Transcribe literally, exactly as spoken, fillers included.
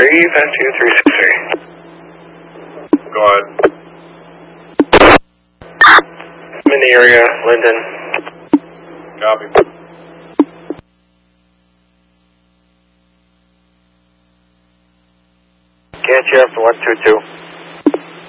three, Van two three six three. Go ahead. I'm in the area, Linden. Copy. Can't you after one two two?